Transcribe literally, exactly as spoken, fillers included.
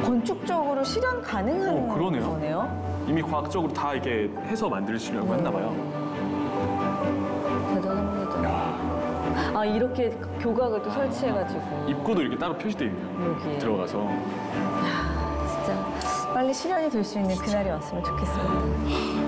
건축적으로 실현 가능한 어, 그러네요. 거네요. 이미 과학적으로 다 이게 해서 만드시려고 했나 봐요. 대단합니다. 아, 이렇게 교각을 또 설치해가지고. 입구도 이렇게 따로 표시되어 있네요. 여기에. 들어가서. 진짜 빨리 실현이 될 수 있는 그날이 왔으면 좋겠습니다.